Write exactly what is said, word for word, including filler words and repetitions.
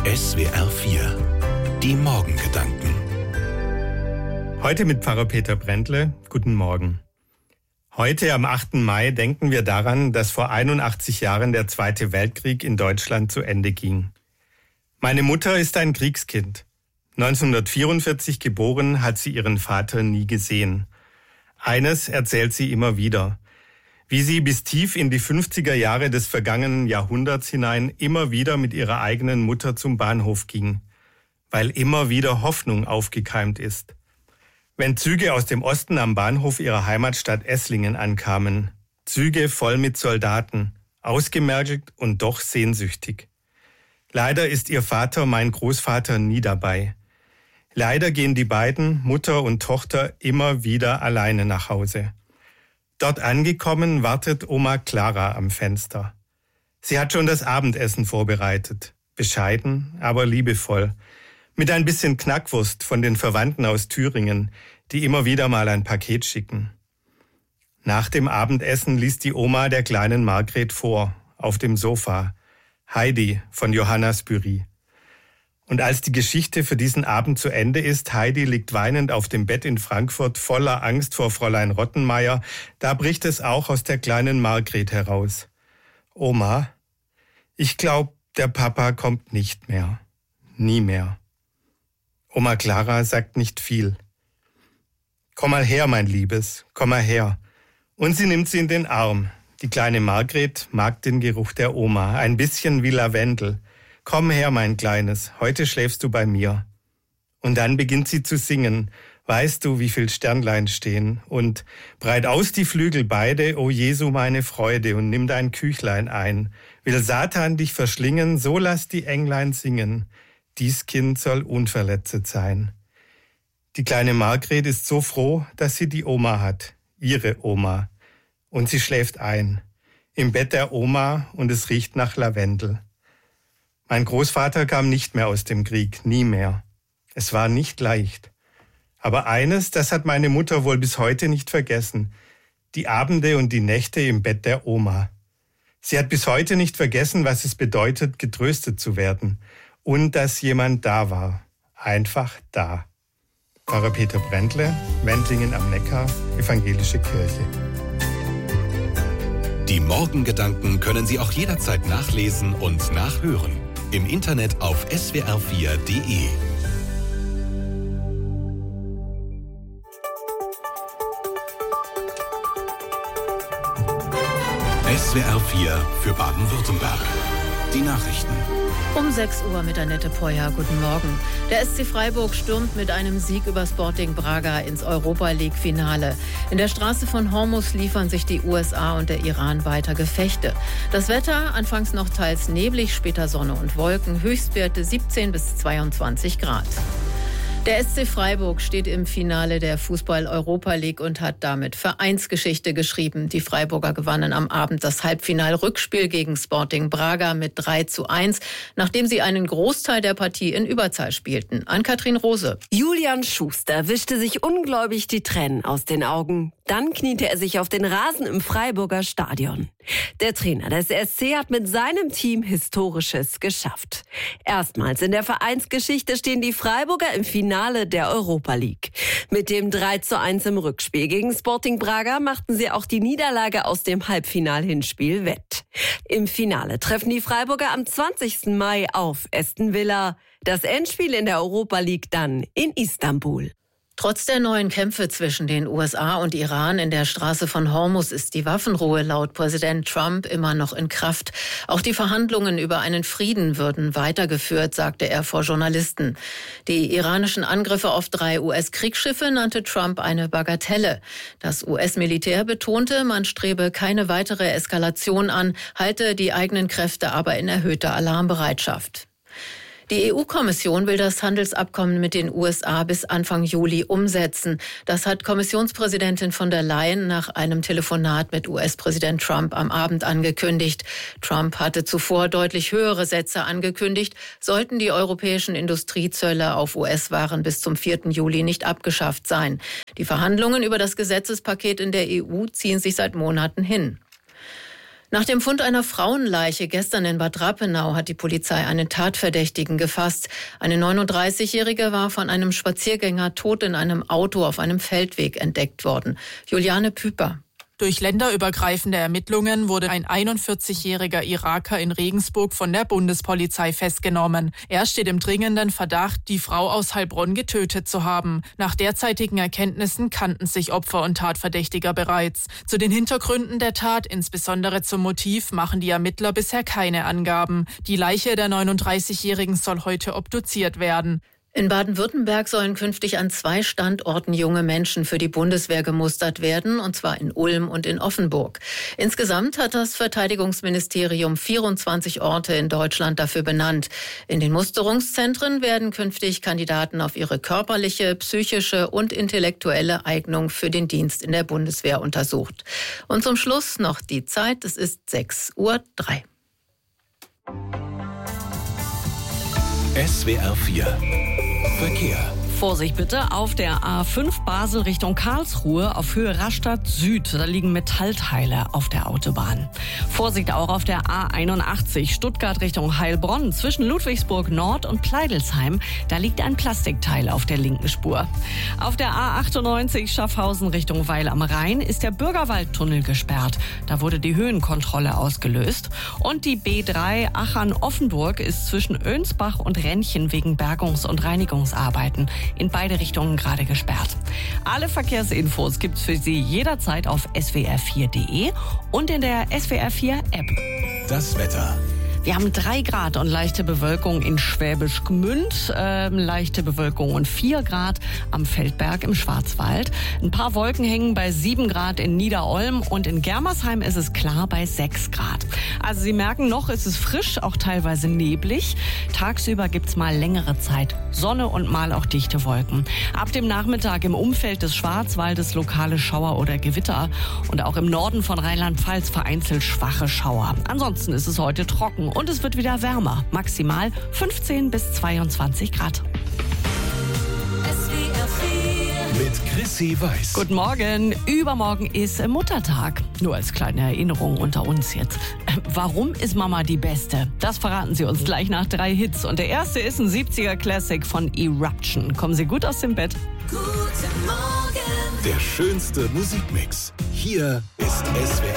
S W R vier. Die Morgengedanken. Heute mit Pfarrer Peter Brändle. Guten Morgen. Heute am achten Mai denken wir daran, dass vor einundachtzig Jahren der Zweite Weltkrieg in Deutschland zu Ende ging. Meine Mutter ist ein Kriegskind. neunzehnhundertvierundvierzig geboren, hat sie ihren Vater nie gesehen. Eines erzählt sie immer wieder: Wie sie bis tief in die fünfziger Jahre des vergangenen Jahrhunderts hinein immer wieder mit ihrer eigenen Mutter zum Bahnhof ging, weil immer wieder Hoffnung aufgekeimt ist. Wenn Züge aus dem Osten am Bahnhof ihrer Heimatstadt Esslingen ankamen, Züge voll mit Soldaten, ausgemergelt und doch sehnsüchtig. Leider ist ihr Vater, mein Großvater, nie dabei. Leider gehen die beiden, Mutter und Tochter, immer wieder alleine nach Hause. Dort angekommen wartet Oma Clara am Fenster. Sie hat schon das Abendessen vorbereitet, bescheiden, aber liebevoll, mit ein bisschen Knackwurst von den Verwandten aus Thüringen, die immer wieder mal ein Paket schicken. Nach dem Abendessen liest die Oma der kleinen Margret vor, auf dem Sofa, Heidi von Johanna Spyri. Und als die Geschichte für diesen Abend zu Ende ist, Heidi liegt weinend auf dem Bett in Frankfurt voller Angst vor Fräulein Rottenmeier, da bricht es auch aus der kleinen Margret heraus: Oma, ich glaube, der Papa kommt nicht mehr. Nie mehr. Oma Clara sagt nicht viel. Komm mal her, mein Liebes, komm mal her. Und sie nimmt sie in den Arm. Die kleine Margret mag den Geruch der Oma, ein bisschen wie Lavendel. Komm her, mein Kleines, heute schläfst du bei mir. Und dann beginnt sie zu singen. Weißt du, wie viel Sternlein stehen? Und breit aus die Flügel beide, o Jesu, meine Freude, und nimm dein Küchlein ein. Will Satan dich verschlingen, so lass die Englein singen. Dies Kind soll unverletzet sein. Die kleine Margret ist so froh, dass sie die Oma hat, ihre Oma. Und sie schläft ein, im Bett der Oma, und es riecht nach Lavendel. Mein Großvater kam nicht mehr aus dem Krieg, nie mehr. Es war nicht leicht. Aber eines, das hat meine Mutter wohl bis heute nicht vergessen: die Abende und die Nächte im Bett der Oma. Sie hat bis heute nicht vergessen, was es bedeutet, getröstet zu werden. Und dass jemand da war. Einfach da. Pfarrer Peter Brändle, Wendlingen am Neckar, Evangelische Kirche. Die Morgengedanken können Sie auch jederzeit nachlesen und nachhören. Im Internet auf S W R vier Punkt de. S W R vier für Baden-Württemberg. Die Nachrichten. Um sechs Uhr mit Annette Peuer. Guten Morgen. Der S C Freiburg stürmt mit einem Sieg über Sporting Braga ins Europa-League-Finale. In der Straße von Hormuz liefern sich die U S A und der Iran weiter Gefechte. Das Wetter, anfangs noch teils neblig, später Sonne und Wolken, Höchstwerte siebzehn bis zweiundzwanzig Grad. Der S C Freiburg steht im Finale der Fußball-Europa League und hat damit Vereinsgeschichte geschrieben. Die Freiburger gewannen am Abend das Halbfinal-Rückspiel gegen Sporting Braga mit drei zu eins, nachdem sie einen Großteil der Partie in Überzahl spielten. Ann-Kathrin Rose. Julian Schuster wischte sich ungläubig die Tränen aus den Augen. Dann kniete er sich auf den Rasen im Freiburger Stadion. Der Trainer des S C hat mit seinem Team Historisches geschafft. Erstmals in der Vereinsgeschichte stehen die Freiburger im Finale der Europa League. Mit dem drei zu eins im Rückspiel gegen Sporting Braga machten sie auch die Niederlage aus dem Halbfinal-Hinspiel wett. Im Finale treffen die Freiburger am zwanzigsten Mai auf Aston Villa. Das Endspiel in der Europa League dann in Istanbul. Trotz der neuen Kämpfe zwischen den U S A und Iran in der Straße von Hormuz ist die Waffenruhe laut Präsident Trump immer noch in Kraft. Auch die Verhandlungen über einen Frieden würden weitergeführt, sagte er vor Journalisten. Die iranischen Angriffe auf drei U S-Kriegsschiffe nannte Trump eine Bagatelle. Das U S-Militär betonte, man strebe keine weitere Eskalation an, halte die eigenen Kräfte aber in erhöhter Alarmbereitschaft. Die E U-Kommission will das Handelsabkommen mit den U S A bis Anfang Juli umsetzen. Das hat Kommissionspräsidentin von der Leyen nach einem Telefonat mit U S-Präsident Trump am Abend angekündigt. Trump hatte zuvor deutlich höhere Sätze angekündigt, sollten die europäischen Industriezölle auf U S-Waren bis zum vierten Juli nicht abgeschafft sein. Die Verhandlungen über das Gesetzespaket in der E U ziehen sich seit Monaten hin. Nach dem Fund einer Frauenleiche gestern in Bad Rappenau hat die Polizei einen Tatverdächtigen gefasst. Eine neununddreißigjährige war von einem Spaziergänger tot in einem Auto auf einem Feldweg entdeckt worden. Juliane Püper. Durch länderübergreifende Ermittlungen wurde ein einundvierzigjähriger Iraker in Regensburg von der Bundespolizei festgenommen. Er steht im dringenden Verdacht, die Frau aus Heilbronn getötet zu haben. Nach derzeitigen Erkenntnissen kannten sich Opfer und Tatverdächtiger bereits. Zu den Hintergründen der Tat, insbesondere zum Motiv, machen die Ermittler bisher keine Angaben. Die Leiche der neununddreißigjährigen soll heute obduziert werden. In Baden-Württemberg sollen künftig an zwei Standorten junge Menschen für die Bundeswehr gemustert werden, und zwar in Ulm und in Offenburg. Insgesamt hat das Verteidigungsministerium vierundzwanzig Orte in Deutschland dafür benannt. In den Musterungszentren werden künftig Kandidaten auf ihre körperliche, psychische und intellektuelle Eignung für den Dienst in der Bundeswehr untersucht. Und zum Schluss noch die Zeit, es ist sechs Uhr drei. S W R vier Verkehr. Vorsicht bitte, auf der A fünf Basel Richtung Karlsruhe auf Höhe Rastatt Süd. Da liegen Metallteile auf der Autobahn. Vorsicht auch auf der A einundachtzig Stuttgart Richtung Heilbronn zwischen Ludwigsburg Nord und Pleidelsheim. Da liegt ein Plastikteil auf der linken Spur. Auf der A achtundneunzig Schaffhausen Richtung Weil am Rhein ist der Bürgerwaldtunnel gesperrt. Da wurde die Höhenkontrolle ausgelöst. Und die B drei Achern-Offenburg ist zwischen Önsbach und Rennchen wegen Bergungs- und Reinigungsarbeiten in beide Richtungen gerade gesperrt. Alle Verkehrsinfos gibt's für Sie jederzeit auf S W R vier Punkt de und in der S W R vier App. Das Wetter. Wir haben drei Grad und leichte Bewölkung in Schwäbisch Gmünd, äh, leichte Bewölkung und vier Grad am Feldberg im Schwarzwald. Ein paar Wolken hängen bei sieben Grad in Niederolm und in Germersheim ist es klar bei sechs Grad. Also Sie merken noch, es ist frisch, auch teilweise neblig. Tagsüber gibt's mal längere Zeit Sonne und mal auch dichte Wolken. Ab dem Nachmittag im Umfeld des Schwarzwaldes lokale Schauer oder Gewitter und auch im Norden von Rheinland-Pfalz vereinzelt schwache Schauer. Ansonsten ist es heute trocken. Und es wird wieder wärmer, maximal fünfzehn bis zweiundzwanzig Grad. Mit Chrissy Weiß. Guten Morgen. Übermorgen ist Muttertag. Nur als kleine Erinnerung unter uns jetzt. Warum ist Mama die Beste? Das verraten Sie uns gleich nach drei Hits. Und der erste ist ein siebziger Classic von Eruption. Kommen Sie gut aus dem Bett. Guten Morgen. Der schönste Musikmix. Hier ist S W R